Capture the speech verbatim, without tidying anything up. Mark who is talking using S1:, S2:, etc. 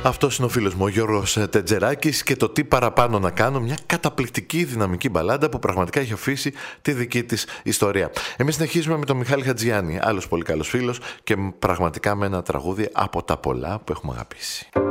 S1: Αυτός είναι ο φίλος μου, ο Γιώργος Τετζεράκης, και το τι παραπάνω να κάνω, μια καταπληκτική δυναμική μπαλάντα που πραγματικά έχει αφήσει τη δική της ιστορία. Εμείς συνεχίζουμε με τον Μιχάλη Χατζιάννη, άλλος πολύ καλός φίλος, και πραγματικά με ένα τραγούδι από τα πολλά που έχουμε αγαπήσει.